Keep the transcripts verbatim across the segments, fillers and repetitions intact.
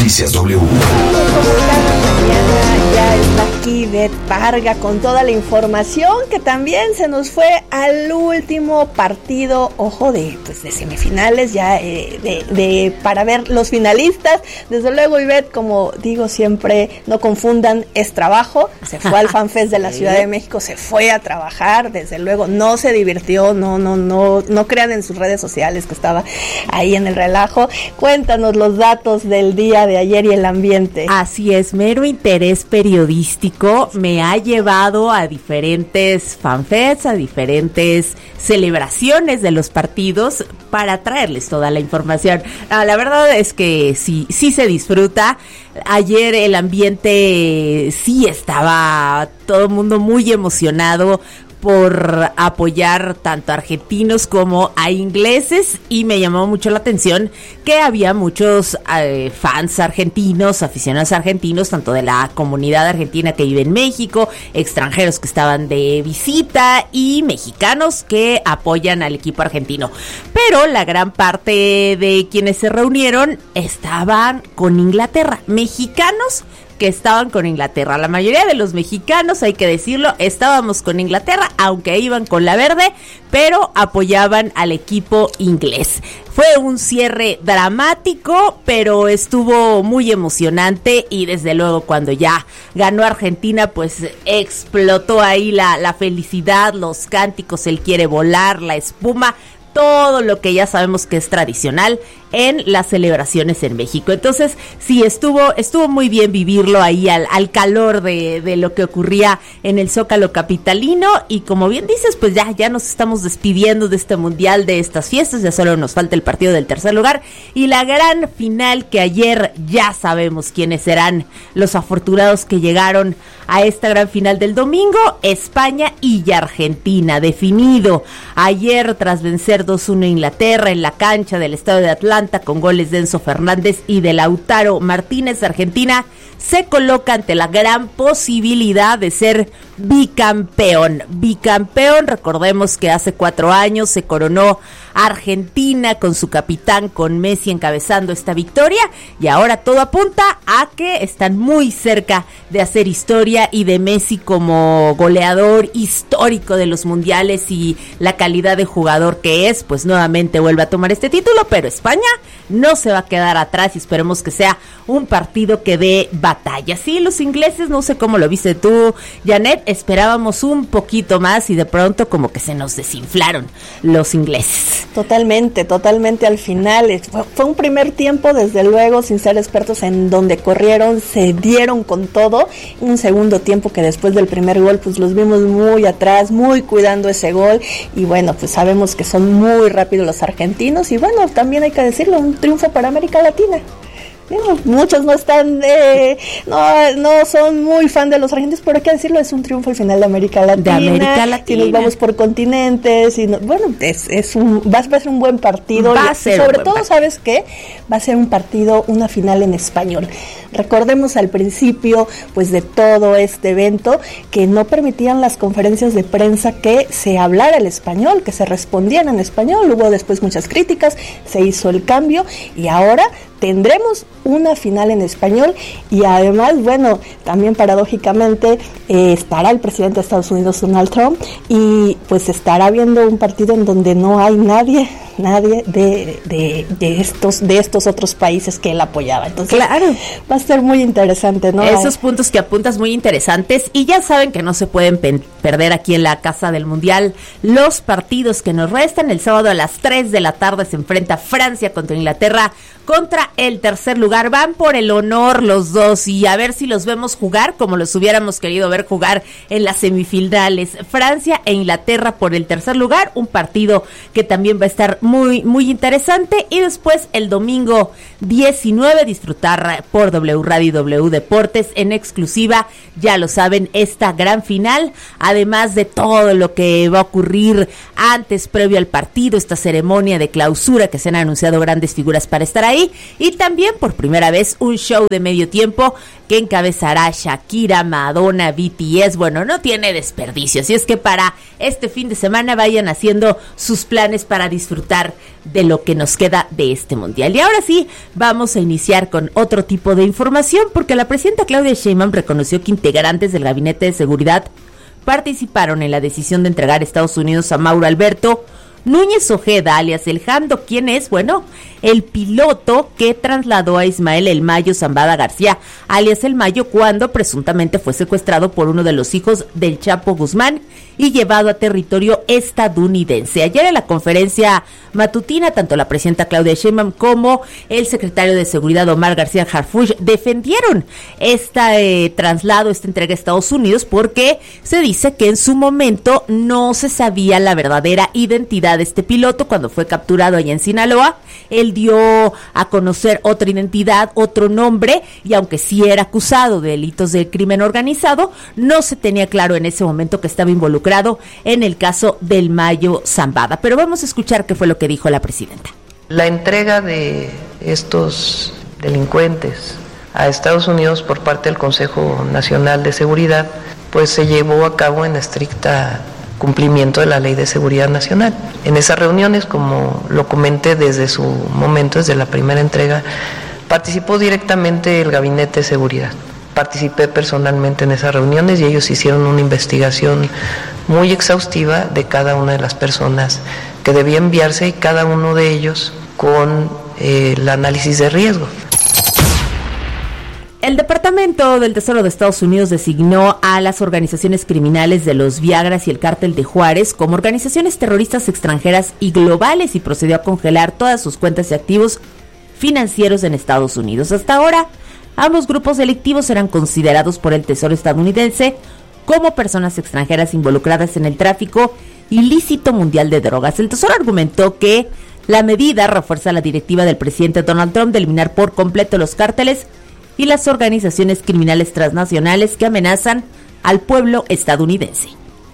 Noticias W. Ya está aquí Beth Parga con toda la información, que también se nos fue al último partido, ojo, de pues de semifinales, ya eh, de, de para ver los finalistas. Desde luego, Ivette, como digo siempre, no confundan, es trabajo. Se fue al FanFest de la Ciudad de México, se fue a trabajar, desde luego no se divirtió, no, no, no, no crean en sus redes sociales que estaba ahí en el relajo. Cuéntanos los datos del día de ayer y el ambiente. Así es, mero interés periodístico me ha llevado a diferentes fanfests, a diferentes celebraciones de los partidos para traerles toda la información. Ah, la verdad es que sí, sí se disfruta. Ayer el ambiente sí estaba todo el mundo muy emocionado por apoyar tanto a argentinos como a ingleses, y me llamó mucho la atención que había muchos eh, fans argentinos, aficionados argentinos, tanto de la comunidad argentina que vive en México, extranjeros que estaban de visita y mexicanos que apoyan al equipo argentino. Pero la gran parte de quienes se reunieron estaban con Inglaterra, mexicanos que estaban con Inglaterra. La mayoría de los mexicanos, hay que decirlo, estábamos con Inglaterra, aunque iban con la verde, pero apoyaban al equipo inglés. Fue un cierre dramático, pero estuvo muy emocionante, y desde luego cuando ya ganó Argentina, pues explotó ahí la, la felicidad, los cánticos, él quiere volar, la espuma, todo lo que ya sabemos que es tradicional en las celebraciones en México. Entonces, sí, estuvo estuvo muy bien vivirlo ahí al, al calor de, de lo que ocurría en el Zócalo capitalino, y como bien dices, pues ya, ya nos estamos despidiendo de este mundial, de estas fiestas, ya solo nos falta el partido del tercer lugar y la gran final, que ayer ya sabemos quiénes serán los afortunados que llegaron a esta gran final del domingo: España y Argentina, definido ayer tras vencer dos uno a Inglaterra en la cancha del estadio de Atlanta con goles de Enzo Fernández y de Lautaro Martínez. Argentina se coloca ante la gran posibilidad de ser bicampeón. Bicampeón, recordemos que hace cuatro años se coronó Argentina con su capitán, con Messi encabezando esta victoria, y ahora todo apunta a que están muy cerca de hacer historia y de Messi como goleador histórico de los mundiales y la calidad de jugador que es, pues nuevamente vuelve a tomar este título. Pero España no se va a quedar atrás y esperemos que sea un partido que dé batalla. Sí, los ingleses, no sé cómo lo viste tú, Janet, esperábamos un poquito más y de pronto como que se nos desinflaron los ingleses. Totalmente, totalmente al final. Fue, fue un primer tiempo, desde luego, sin ser expertos, en donde corrieron, se dieron con todo. Un segundo tiempo que después del primer gol, pues los vimos muy atrás, muy cuidando ese gol. Y bueno, pues sabemos que son muy rápidos los argentinos. Y bueno, también hay que decirlo, un triunfo para América Latina. Muchos no están, eh, no, no son muy fan de los argentinos, pero hay que decirlo, es un triunfo al final de América Latina. De América Latina. Si nos vamos por continentes, y no, bueno, es, es un, va, va a ser un buen partido. Va a ser sobre un todo, buen ¿sabes qué? Va a ser un partido, una final en español. Recordemos al principio, pues, de todo este evento, que no permitían las conferencias de prensa que se hablara el español, que se respondían en español. Hubo después muchas críticas, se hizo el cambio, y ahora tendremos una final en español. Y además, bueno, también paradójicamente eh, estará el presidente de Estados Unidos, Donald Trump, y pues estará viendo un partido en donde no hay nadie, nadie de, de, de estos de estos otros países que él apoyaba. Entonces, claro, va a ser muy interesante, ¿no? Esos puntos que apuntas muy interesantes, y ya saben que no se pueden pen- perder aquí en la Casa del Mundial los partidos que nos restan. El sábado a las tres de la tarde se enfrenta Francia contra Inglaterra, contra el tercer lugar. Van por el honor los dos, y a ver si los vemos jugar como los hubiéramos querido ver jugar en las semifinales. Francia e Inglaterra por el tercer lugar, un partido que también va a estar muy muy interesante. Y después el domingo diecinueve disfrutar por W Radio y W Deportes en exclusiva, ya lo saben, esta gran final, además de todo lo que va a ocurrir antes, previo al partido, esta ceremonia de clausura que se han anunciado grandes figuras para estar ahí, y también por primera vez un show de medio tiempo que encabezará Shakira, Madonna, B T S. Bueno, no tiene desperdicio, así es que para este fin de semana vayan haciendo sus planes para disfrutar disfrutar de lo que nos queda de este mundial. Y ahora sí, vamos a iniciar con otro tipo de información, porque la presidenta Claudia Sheinbaum reconoció que integrantes del Gabinete de Seguridad participaron en la decisión de entregar a Estados Unidos a Mauro Alberto Núñez Ojeda, alias El Jando, quien es, bueno, el piloto que trasladó a Ismael El Mayo Zambada García, alias El Mayo, cuando presuntamente fue secuestrado por uno de los hijos del Chapo Guzmán y llevado a territorio estadounidense. Ayer en la conferencia matutina, tanto la presidenta Claudia Sheinbaum como el secretario de Seguridad Omar García Harfuch defendieron este eh, traslado, esta entrega a Estados Unidos, porque se dice que en su momento no se sabía la verdadera identidad de este piloto cuando fue capturado allá en Sinaloa. Él dio a conocer otra identidad, otro nombre, y aunque sí era acusado de delitos de crimen organizado, no se tenía claro en ese momento que estaba involucrado en el caso del Mayo Zambada. Pero vamos a escuchar qué fue lo que dijo la presidenta. La entrega de estos delincuentes a Estados Unidos por parte del Consejo Nacional de Seguridad, pues se llevó a cabo en estricta cumplimiento de la Ley de Seguridad Nacional. En esas reuniones, como lo comenté desde su momento, desde la primera entrega, participó directamente el Gabinete de Seguridad. Participé personalmente en esas reuniones y ellos hicieron una investigación muy exhaustiva de cada una de las personas que debía enviarse y cada uno de ellos con eh, el análisis de riesgo. El Departamento del Tesoro de Estados Unidos designó a las organizaciones criminales de los Viagras y el Cártel de Juárez como organizaciones terroristas extranjeras y globales y procedió a congelar todas sus cuentas y activos financieros en Estados Unidos. Hasta ahora, ambos grupos delictivos eran considerados por el Tesoro estadounidense como personas extranjeras involucradas en el tráfico ilícito mundial de drogas. El Tesoro argumentó que la medida refuerza la directiva del presidente Donald Trump de eliminar por completo los cárteles y las organizaciones criminales transnacionales que amenazan al pueblo estadounidense.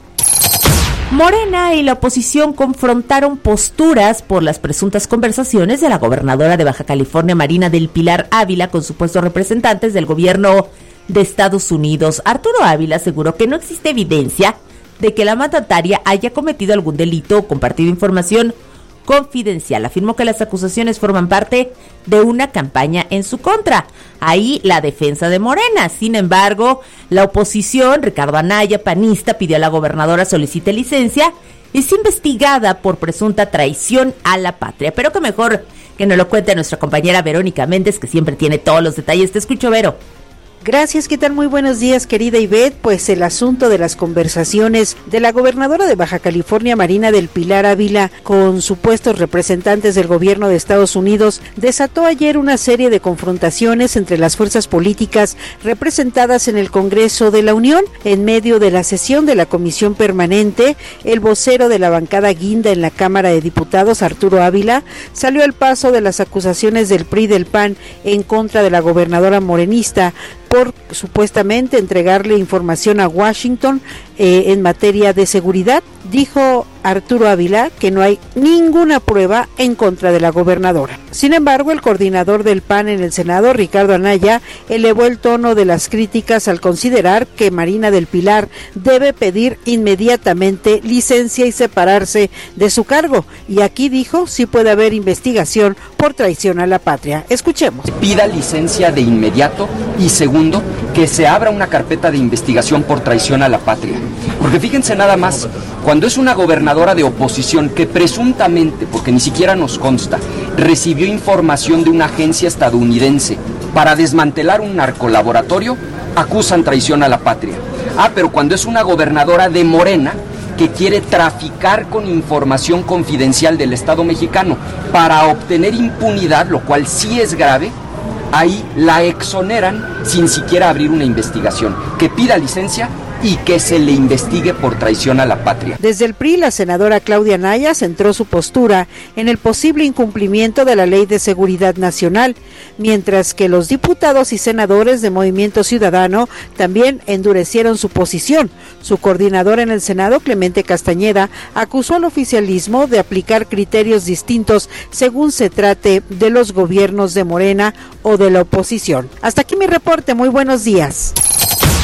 Morena y la oposición confrontaron posturas por las presuntas conversaciones de la gobernadora de Baja California, Marina del Pilar Ávila, con supuestos representantes del gobierno de Estados Unidos. Arturo Ávila aseguró que no existe evidencia de que la mandataria haya cometido algún delito o compartido información confidencial. Afirmó que las acusaciones forman parte de una campaña en su contra. Ahí la defensa de Morena. Sin embargo, la oposición, Ricardo Anaya, panista, pidió a la gobernadora solicite licencia y es investigada por presunta traición a la patria. Pero que mejor que nos lo cuente nuestra compañera Verónica Méndez, que siempre tiene todos los detalles. Te escucho, Vero. Gracias, ¿qué tal? Muy buenos días, querida Ivette. Pues el asunto de las conversaciones de la gobernadora de Baja California, Marina del Pilar Ávila, con supuestos representantes del gobierno de Estados Unidos, desató ayer una serie de confrontaciones entre las fuerzas políticas representadas en el Congreso de la Unión. En medio de la sesión de la Comisión Permanente, el vocero de la bancada guinda en la Cámara de Diputados, Arturo Ávila, salió al paso de las acusaciones del P R I y del P A N en contra de la gobernadora morenista por supuestamente entregarle información a Washington eh, en materia de seguridad. Dijo Arturo Ávila que no hay ninguna prueba en contra de la gobernadora. Sin embargo, el coordinador del P A N en el Senado, Ricardo Anaya, elevó el tono de las críticas al considerar que Marina del Pilar debe pedir inmediatamente licencia y separarse de su cargo. Y aquí dijo, sí puede haber investigación por traición a la patria. Escuchemos. Pida licencia de inmediato y segundo, que se abra una carpeta de investigación por traición a la patria. Porque fíjense nada más, cuando es una gobernadora de oposición que presuntamente, porque ni siquiera nos consta, recibió información de una agencia estadounidense para desmantelar un narcolaboratorio, acusan traición a la patria. Ah, pero cuando es una gobernadora de Morena que quiere traficar con información confidencial del Estado mexicano para obtener impunidad, lo cual sí es grave, ahí la exoneran sin siquiera abrir una investigación. Que pida licencia y que se le investigue por traición a la patria. Desde el P R I, la senadora Claudia Anaya centró su postura en el posible incumplimiento de la Ley de Seguridad Nacional, mientras que los diputados y senadores de Movimiento Ciudadano también endurecieron su posición. Su coordinador en el Senado, Clemente Castañeda, acusó al oficialismo de aplicar criterios distintos según se trate de los gobiernos de Morena o de la oposición. Hasta aquí mi reporte, muy buenos días.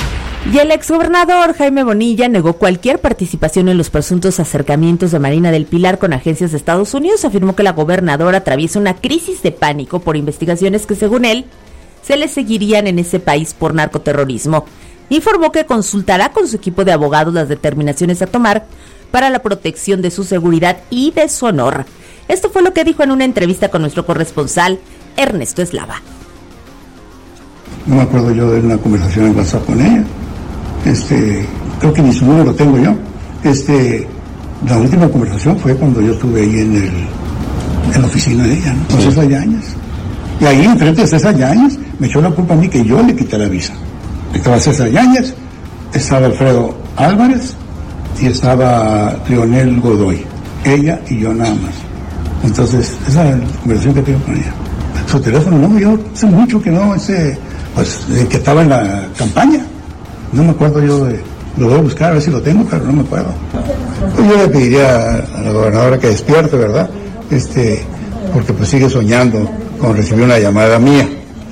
Y el exgobernador Jaime Bonilla negó cualquier participación en los presuntos acercamientos de Marina del Pilar con agencias de Estados Unidos. Afirmó que la gobernadora atraviesa una crisis de pánico por investigaciones que, según él, se le seguirían en ese país por narcoterrorismo. Informó que consultará con su equipo de abogados las determinaciones a tomar para la protección de su seguridad y de su honor. Esto fue lo que dijo en una entrevista con nuestro corresponsal Ernesto Eslava. No me acuerdo yo de una conversación en WhatsApp con ella. Este, creo que ni su número tengo yo. Este, la última conversación fue cuando yo estuve ahí en el, en la oficina de ella, ¿no? Con César Yáñez. Y ahí enfrente de César Yáñez me echó la culpa a mí que yo le quité la visa. Estaba César Yáñez, estaba Alfredo Álvarez y estaba Leonel Godoy. Ella y yo nada más. Entonces, esa es la conversación que tengo con ella. Su teléfono, no, yo hace mucho que no, ese, pues, que estaba en la campaña. No me acuerdo yo de... Lo voy a buscar a ver si lo tengo, pero no me acuerdo. Pues yo le pediría a la gobernadora que despierte, ¿verdad? Este, porque pues sigue soñando con recibir una llamada mía.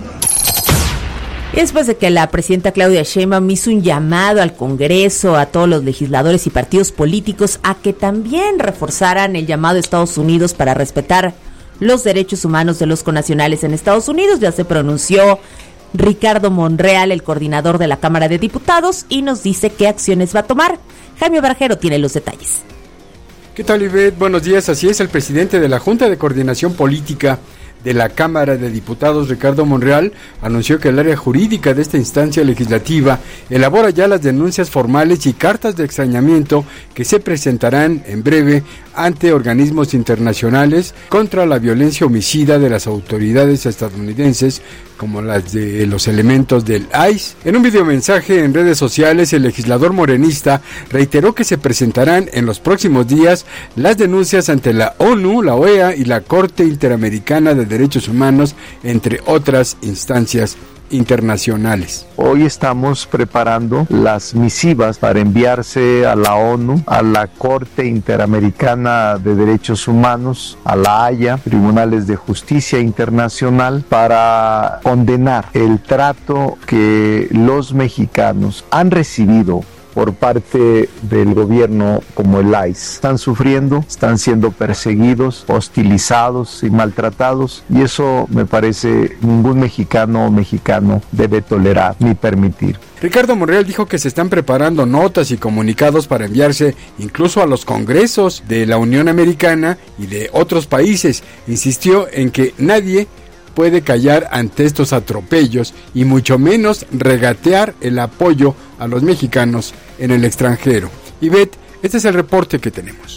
Y después de que la presidenta Claudia Sheinbaum hizo un llamado al Congreso, a todos los legisladores y partidos políticos, a que también reforzaran el llamado de Estados Unidos para respetar los derechos humanos de los connacionales en Estados Unidos, ya se pronunció Ricardo Monreal, el coordinador de la Cámara de Diputados, y nos dice qué acciones va a tomar. Jaime Barjero tiene los detalles. ¿Qué tal, Ivette? Buenos días. Así es, el presidente de la Junta de Coordinación Política de la Cámara de Diputados, Ricardo Monreal, anunció que el área jurídica de esta instancia legislativa elabora ya las denuncias formales y cartas de extrañamiento que se presentarán en breve ante organismos internacionales contra la violencia homicida de las autoridades estadounidenses, como las de los elementos del I C E. En un videomensaje en redes sociales, el legislador morenista reiteró que se presentarán en los próximos días las denuncias ante la ONU, la O E A y la Corte Interamericana de Derechos Humanos, entre otras instancias internacionales. Hoy estamos preparando las misivas para enviarse a la ONU, a la Corte Interamericana de Derechos Humanos, a la Haya, Tribunales de Justicia Internacional, para condenar el trato que los mexicanos han recibido por parte del gobierno como el I C E. Están sufriendo, están siendo perseguidos, hostilizados y maltratados, y eso me parece ningún mexicano o mexicano debe tolerar ni permitir. Ricardo Monreal dijo que se están preparando notas y comunicados para enviarse incluso a los congresos de la Unión Americana y de otros países. Insistió en que nadie puede callar ante estos atropellos y mucho menos regatear el apoyo a los mexicanos en el extranjero. Ivette, este es el reporte que tenemos.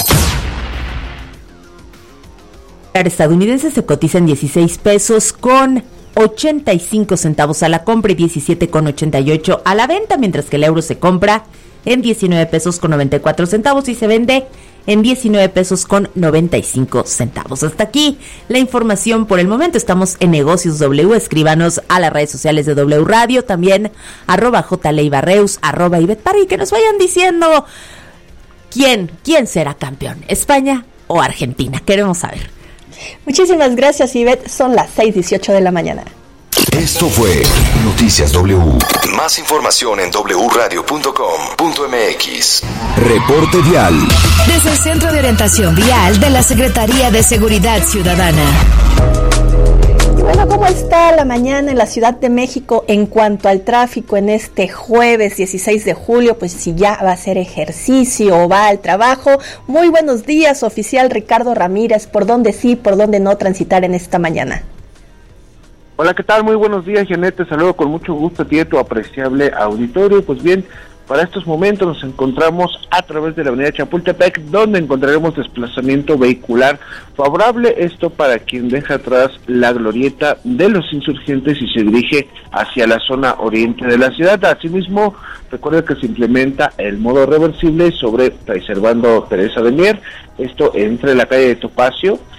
El estadounidense se cotiza en dieciséis pesos con ochenta y cinco centavos a la compra y diecisiete con ochenta y ocho a la venta, mientras que el euro se compra en diecinueve pesos con noventa y cuatro centavos y se vende en diecinueve pesos con noventa y cinco centavos. Hasta aquí la información por el momento. Estamos en Negocios W. Escríbanos a las redes sociales de W Radio, también arroba jleibarreus, arroba Ivette Parry, que nos vayan diciendo quién, quién será campeón, España o Argentina. Queremos saber. Muchísimas gracias, Ivette. Son las seis dieciocho de la mañana. Esto fue Noticias W. Más información en doble u radio punto com punto m x. Reporte vial. Desde el Centro de Orientación Vial de la Secretaría de Seguridad Ciudadana. Bueno, ¿cómo está la mañana en la Ciudad de México en cuanto al tráfico en este jueves dieciséis de julio? Pues si ya va a hacer ejercicio o va al trabajo. Muy buenos días, oficial Ricardo Ramírez. ¿Por dónde sí, por dónde no transitar en esta mañana? Hola, ¿qué tal? Muy buenos días, Janet. Te saludo con mucho gusto a ti y a tu apreciable auditorio. Pues bien, para estos momentos nos encontramos a través de la avenida Chapultepec, donde encontraremos desplazamiento vehicular favorable, esto para quien deja atrás la glorieta de los Insurgentes y se dirige hacia la zona oriente de la ciudad. Asimismo, recuerda que se implementa el modo reversible sobre Fray Servando Teresa de Mier, esto entre la calle de Topacio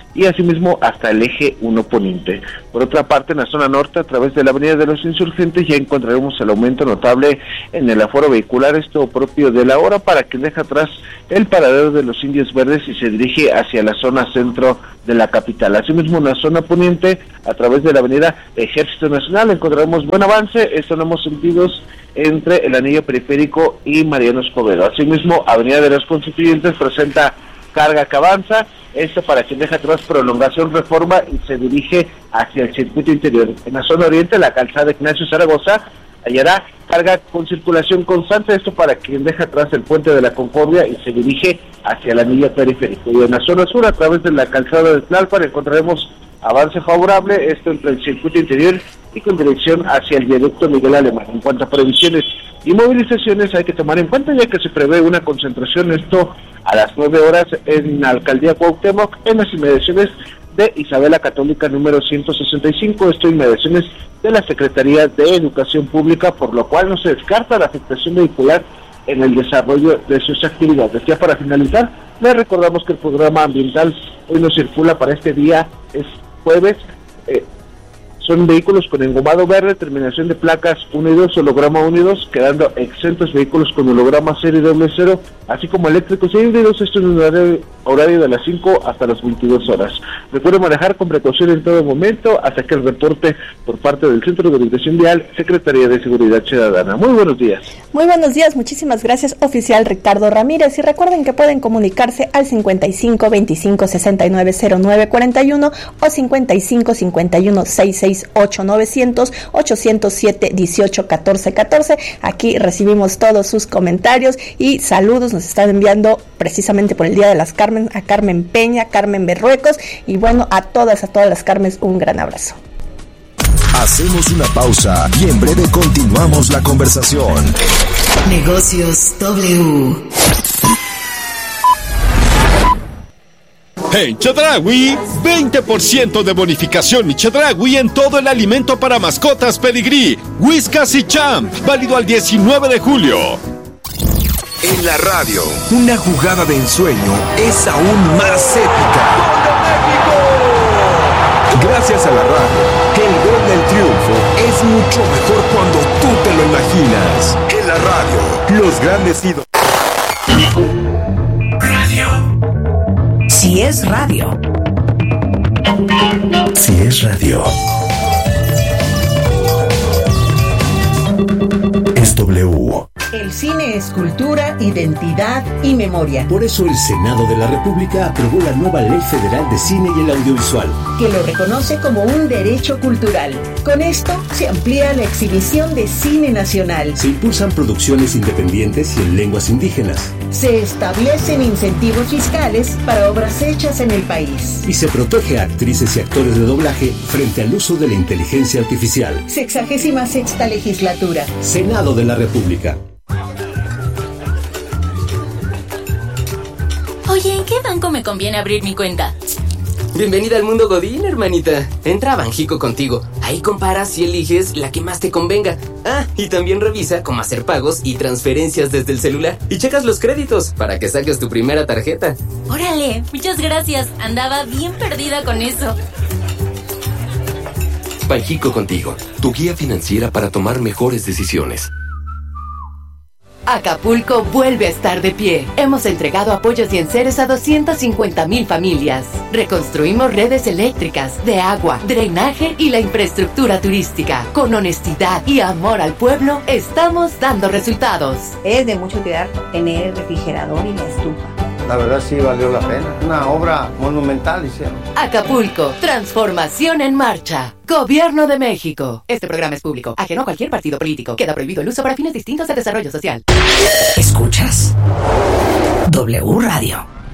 y asimismo hasta el eje uno poniente. Por otra parte, en la zona norte, a través de la avenida de los Insurgentes, ya encontraremos el aumento notable en el aforo vehicular, esto propio de la hora, para quien deja atrás el paradero de los Indios Verdes y se dirige hacia la zona centro de la capital. Asimismo, en la zona poniente, a través de la avenida Ejército Nacional, encontraremos buen avance, esto en ambos sentidos, entre el anillo periférico y Mariano Escobedo. Asimismo, avenida de los Constituyentes presenta carga que avanza, esto para quien deja atrás prolongación Reforma y se dirige hacia el circuito interior. En la zona oriente, la calzada Ignacio Zaragoza hallará carga con circulación constante, esto para quien deja atrás el puente de la Concordia y se dirige hacia el anillo periférico. Y en la zona sur, a través de la calzada de Tlalpan, encontraremos avance favorable, esto entre el circuito interior y con dirección hacia el viaducto Miguel Alemán. En cuanto a previsiones y movilizaciones, hay que tomar en cuenta ya que se prevé una concentración, esto a las nueve horas en la alcaldía Cuauhtémoc, en las inmediaciones de Isabela Católica número ciento sesenta y cinco, esto inmediaciones de la Secretaría de Educación Pública, por lo cual no se descarta la afectación vehicular en el desarrollo de sus actividades. Ya para finalizar, les recordamos que el programa ambiental hoy no circula para este día, es jueves, eh, son vehículos con engomado verde, terminación de placas uno y dos, holograma uno y dos, quedando exentos vehículos con holograma serie doble cero, así como eléctricos y híbridos, esto en un horario, horario de las cinco hasta las veintidós horas. Recuerden manejar con precaución en todo momento, hasta que el reporte por parte del Centro de Orientación Vial, Secretaría de Seguridad Ciudadana. Muy buenos días. Muy buenos días, muchísimas gracias, oficial Ricardo Ramírez, y recuerden que pueden comunicarse al cincuenta y cinco veinticinco sesenta y nueve cero nueve cuarenta y uno o cincuenta y cinco cincuenta y uno sesenta y seis ocho novecientos ochocientos siete dieciocho catorce catorce. Aquí recibimos todos sus comentarios y saludos. Nos están enviando precisamente por el Día de las Carmen a Carmen Peña, Carmen Berruecos, y bueno, a todas, a todas las Carmes, un gran abrazo. Hacemos una pausa y en breve continuamos la conversación. Negocios W. En Chedraui, veinte por ciento de bonificación y Chedraui en todo el alimento para mascotas Pedigrí, Whiskas y Champ, válido al diecinueve de julio. En la radio, una jugada de ensueño es aún más épica. Gracias a la radio, el gol del triunfo es mucho mejor cuando tú te lo imaginas. En la radio, los grandes ídolos. Si es radio. Si es radio. Es W. El cine es cultura, identidad y memoria. Por eso el Senado de la República aprobó la nueva Ley Federal de Cine y el Audiovisual, que lo reconoce como un derecho cultural. Con esto se amplía la exhibición de cine nacional. Se impulsan producciones independientes y en lenguas indígenas. Se establecen incentivos fiscales para obras hechas en el país. Y se protege a actrices y actores de doblaje frente al uso de la inteligencia artificial. Sexagésima sexta legislatura. Senado de la República. Oye, ¿en qué banco me conviene abrir mi cuenta? Bienvenida al mundo Godín, hermanita. Entra a Banjico Contigo. Ahí comparas y eliges la que más te convenga. Ah, y también revisa cómo hacer pagos y transferencias desde el celular. Y checas los créditos para que saques tu primera tarjeta. Órale, muchas gracias. Andaba bien perdida con eso. Banjico Contigo, tu guía financiera para tomar mejores decisiones. Acapulco vuelve a estar de pie. Hemos entregado apoyos y enseres a doscientas cincuenta mil familias. Reconstruimos redes eléctricas, de agua, drenaje y la infraestructura turística. Con honestidad y amor al pueblo, estamos dando resultados. Es de mucha utilidad tener el refrigerador y la estufa. La verdad sí valió la pena. Una obra monumental hicieron. Acapulco, transformación en marcha. Gobierno de México. Este programa es público, ajeno a cualquier partido político. Queda prohibido el uso para fines distintos de desarrollo social. Escuchas W Radio.